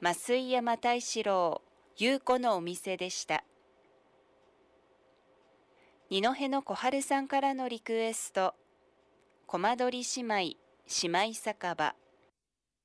増井山太志郎、優子のお店でした。二戸の小春さんからのリクエスト、コマ撮り姉妹、姉妹酒場。